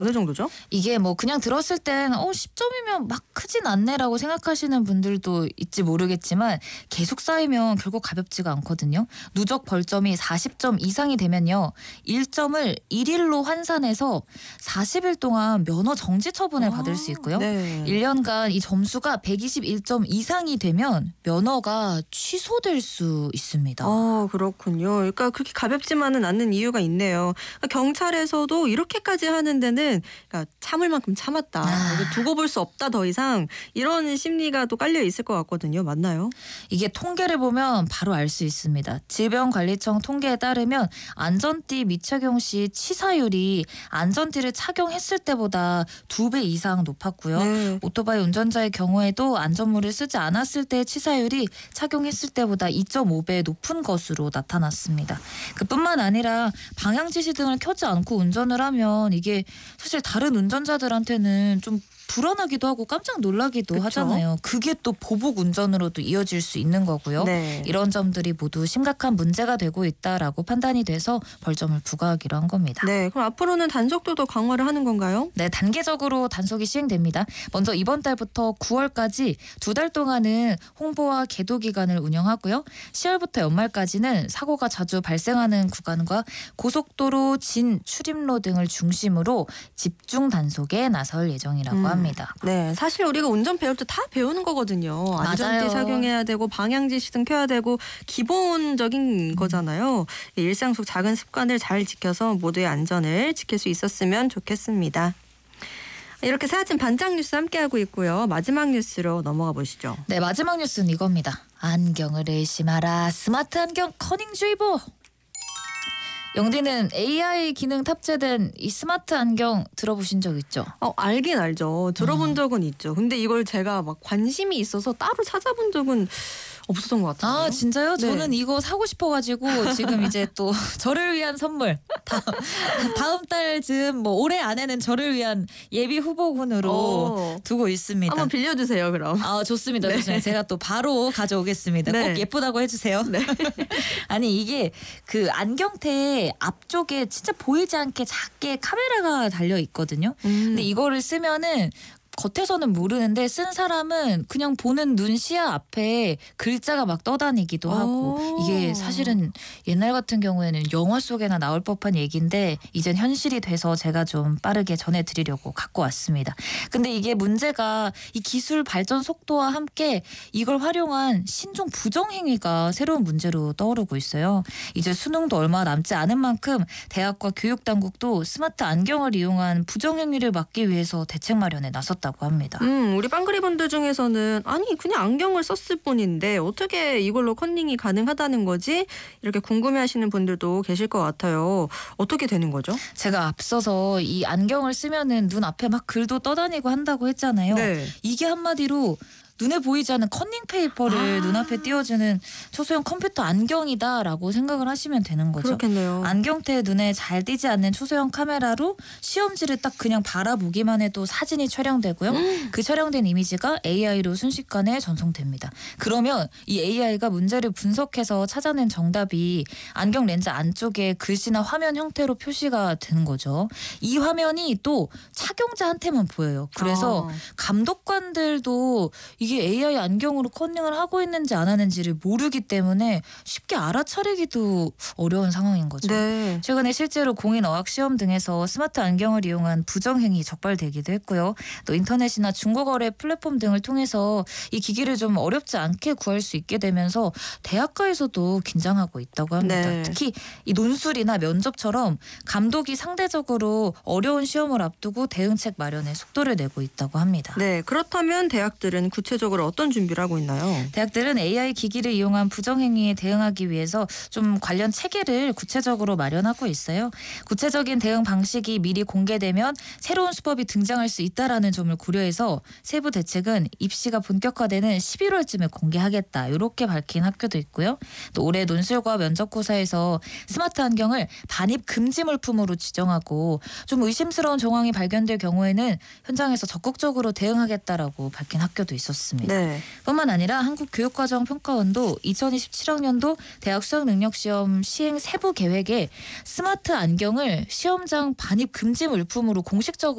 어느 정도죠? 이게 뭐 그냥 들었을 땐 10점이면 막 크진 않네라고 생각하시는 분들도 있지 모르겠지만 계속 쌓이면 결국 가볍지가 않거든요. 누적 벌점이 40점 이상이 되면요. 1점을 1일로 환산해서 40일 동안 면허 정지 처분을 받을 수 있고요. 네. 1년간 이 점수가 121점 이상이 되면 면허가 취소될 수 있습니다. 그렇군요. 그러니까 그렇게 가볍지만은 않는 이유가 있네요. 그러니까 경찰에서도 이렇게까지 하는 데는 그러니까 참을 만큼 참았다. 이거 두고 볼 수 없다 더 이상 이런 심리가 또 깔려 있을 것 같거든요. 맞나요? 이게 통계를 보면 바로 알 수 있습니다. 질병관리청 통계에 따르면 안전띠 미착용 시 치사율이 안전띠를 착용했을 때보다 2배 이상 높았고요. 네. 오토바이 운전자의 경우에도 안전모를 쓰지 않았을 때의 치사율이 착용했을 때보다 2.5배 높은 것으로 나타났습니다. 그뿐만 아니라 방향지시 등을 켜지 않고 운전을 하면 이게 사실 다른 운전자들한테는 좀 불안하기도 하고 깜짝 놀라기도 그쵸? 하잖아요. 그게 또 보복 운전으로도 이어질 수 있는 거고요. 네. 이런 점들이 모두 심각한 문제가 되고 있다라고 판단이 돼서 벌점을 부과하기로 한 겁니다. 네, 그럼 앞으로는 단속도 더 강화를 하는 건가요? 네, 단계적으로 단속이 시행됩니다. 먼저 이번 달부터 9월까지 2달 동안은 홍보와 계도 기간을 운영하고요. 10월부터 연말까지는 사고가 자주 발생하는 구간과 고속도로 진 출입로 등을 중심으로 집중 단속에 나설 예정이라고 합니다. 네, 사실 우리가 운전 배울 때 다 배우는 거거든요. 안전띠 맞아요. 착용해야 되고 방향지시등 켜야 되고 기본적인 거잖아요. 일상 속 작은 습관을 잘 지켜서 모두의 안전을 지킬 수 있었으면 좋겠습니다. 이렇게 사진 반짝 뉴스 함께하고 있고요. 마지막 뉴스로 넘어가 보시죠. 네, 마지막 뉴스는 이겁니다. 안경을 의심하라. 스마트 안경 커닝주의보. 영디는 AI 기능 탑재된 이 스마트 안경 들어보신 적 있죠? 알긴 알죠. 들어본 적은 있죠. 근데 이걸 제가 막 관심이 있어서 따로 찾아본 적은 없었던 것 같아요. 아, 진짜요? 네. 저는 이거 사고 싶어가지고 지금 이제 또 저를 위한 선물 다음 달쯤 뭐 올해 안에는 저를 위한 예비 후보군으로 두고 있습니다. 한번 빌려주세요, 그럼. 아, 좋습니다. 네. 좋습니다. 제가 또 바로 가져오겠습니다. 네. 꼭 예쁘다고 해주세요. 네. 아니 이게 그 안경테 앞쪽에 진짜 보이지 않게 작게 카메라가 달려 있거든요. 근데 이거를 쓰면은 겉에서는 모르는데 쓴 사람은 그냥 보는 눈 시야 앞에 글자가 막 떠다니기도 하고 이게 사실은 옛날 같은 경우에는 영화 속에나 나올 법한 얘기인데 이젠 현실이 돼서 제가 좀 빠르게 전해드리려고 갖고 왔습니다. 근데 이게 문제가 이 기술 발전 속도와 함께 이걸 활용한 신종 부정행위가 새로운 문제로 떠오르고 있어요. 이제 수능도 얼마 남지 않은 만큼 대학과 교육당국도 스마트 안경을 이용한 부정행위를 막기 위해서 대책 마련에 나섰다고 합니다. 우리 빵그리 분들 중에서는 아니 그냥 안경을 썼을 뿐인데 어떻게 이걸로 컨닝이 가능하다는 거지? 이렇게 궁금해하시는 분들도 계실 것 같아요. 어떻게 되는 거죠? 제가 앞서서 이 안경을 쓰면은 눈 앞에 막 글도 떠다니고 한다고 했잖아요. 네. 이게 한마디로 눈에 보이지 않는 커닝 페이퍼를 눈앞에 띄워주는 초소형 컴퓨터 안경이다라고 생각을 하시면 되는 거죠. 그렇겠네요. 안경테에 눈에 잘 띄지 않는 초소형 카메라로 시험지를 딱 그냥 바라보기만 해도 사진이 촬영되고요. 그 촬영된 이미지가 AI로 순식간에 전송됩니다. 그러면 이 AI가 문제를 분석해서 찾아낸 정답이 안경 렌즈 안쪽에 글씨나 화면 형태로 표시가 되는 거죠. 이 화면이 또 착용자한테만 보여요. 그래서 감독관들도 이게 AI 안경으로 컨닝을 하고 있는지 안 하는지를 모르기 때문에 쉽게 알아차리기도 어려운 상황인 거죠. 네. 최근에 실제로 공인 어학 시험 등에서 스마트 안경을 이용한 부정행위 적발되기도 했고요. 또 인터넷이나 중고거래 플랫폼 등을 통해서 이 기기를 좀 어렵지 않게 구할 수 있게 되면서 대학가에서도 긴장하고 있다고 합니다. 네. 특히 이 논술이나 면접처럼 감독이 상대적으로 어려운 시험을 앞두고 대응책 마련에 속도를 내고 있다고 합니다. 네, 그렇다면 대학들은 구체적으로 어떤 준비를 하고 있나요? 대학들은 AI 기기를 이용한 부정행위에 대응하기 위해서 좀 관련 체계를 구체적으로 마련하고 있어요. 구체적인 대응 방식이 미리 공개되면 새로운 수법이 등장할 수 있다라는 점을 고려해서 세부 대책은 입시가 본격화되는 11월쯤에 공개하겠다 이렇게 밝힌 학교도 있고요. 또 올해 논술과 면접고사에서 스마트 안경을 반입 금지 물품으로 지정하고 좀 의심스러운 정황이 발견될 경우에는 현장에서 적극적으로 대응하겠다라고 밝힌 학교도 있었습니다. 나왔습니다. 네. 뿐만 아니라 한국교육과정평가원도 2027학년도 대학 수학능력시험 시행 세부 계획에 스마트 안경을 시험장 반입 금지 물품으로 공식적으로